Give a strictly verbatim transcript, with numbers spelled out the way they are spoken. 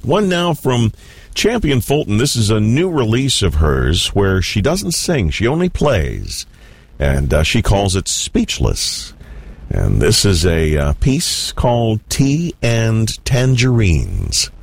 One now from Champion Fulton. This is a new release of hers where she doesn't sing, she only plays. And uh, she calls it Speechless. And this is a uh, piece called Tea and Tangerines.